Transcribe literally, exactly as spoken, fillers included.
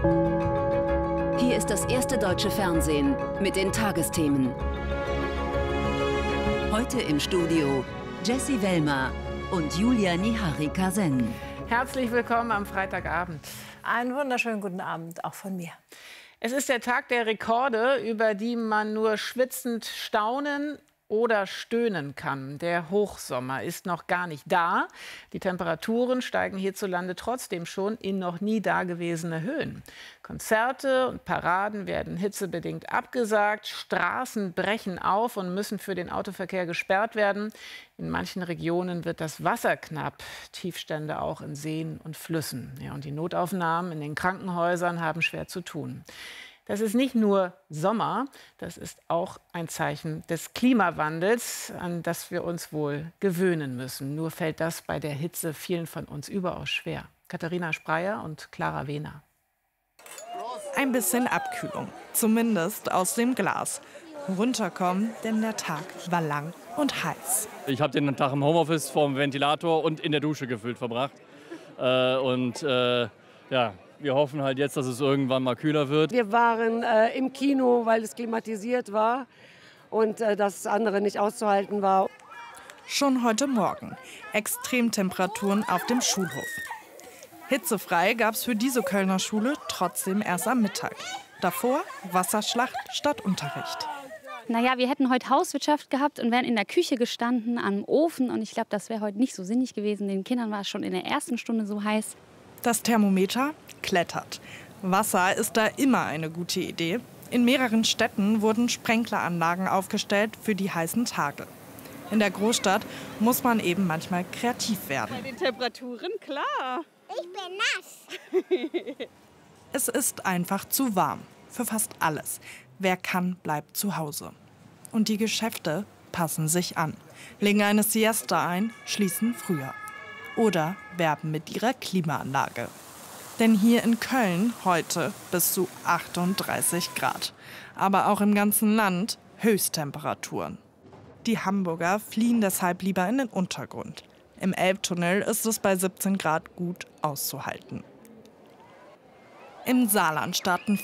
Hier ist das erste deutsche Fernsehen mit den Tagesthemen. Heute im Studio Jessie Wellmer und Julia Niharika-Sen. Herzlich willkommen am Freitagabend. Einen wunderschönen guten Abend auch von mir. Es ist der Tag der Rekorde, über die man nur schwitzend staunen oder stöhnen kann. Der Hochsommer ist noch gar nicht da. Die Temperaturen steigen hierzulande trotzdem schon in noch nie dagewesene Höhen. Konzerte und Paraden werden hitzebedingt abgesagt. Straßen brechen auf und müssen für den Autoverkehr gesperrt werden. In manchen Regionen wird das Wasser knapp. Tiefstände auch in Seen und Flüssen. Ja, und die Notaufnahmen in den Krankenhäusern haben schwer zu tun. Das ist nicht nur Sommer, das ist auch ein Zeichen des Klimawandels, an das wir uns wohl gewöhnen müssen. Nur fällt das bei der Hitze vielen von uns überaus schwer. Katharina Spreyer und Clara Wehner. Ein bisschen Abkühlung, zumindest aus dem Glas. Runterkommen, denn der Tag war lang und heiß. Ich habe den Tag im Homeoffice vorm Ventilator und in der Dusche gefühlt verbracht. Äh, und äh, ja... Wir hoffen halt jetzt, dass es irgendwann mal kühler wird. Wir waren äh, im Kino, weil es klimatisiert war und äh, das andere nicht auszuhalten war. Schon heute Morgen Extremtemperaturen auf dem Schulhof. Hitzefrei gab es für diese Kölner Schule trotzdem erst am Mittag. Davor Wasserschlacht statt Unterricht. Naja, wir hätten heute Hauswirtschaft gehabt und wären in der Küche gestanden, am Ofen. Und ich glaube, das wäre heute nicht so sinnig gewesen. Den Kindern war es schon in der ersten Stunde so heiß. Das Thermometer klettert. Wasser ist da immer eine gute Idee. In mehreren Städten wurden Sprenkleranlagen aufgestellt für die heißen Tage. In der Großstadt muss man eben manchmal kreativ werden. Bei den Temperaturen, klar. Ich bin nass. Es ist einfach zu warm für fast alles. Wer kann, bleibt zu Hause. Und die Geschäfte passen sich an, legen eine Siesta ein, schließen früher. Oder werben mit ihrer Klimaanlage. Denn hier in Köln heute bis zu achtunddreißig Grad. Aber auch im ganzen Land Höchsttemperaturen. Die Hamburger fliehen deshalb lieber in den Untergrund. Im Elbtunnel ist es bei siebzehn Grad gut auszuhalten. Im Saarland starten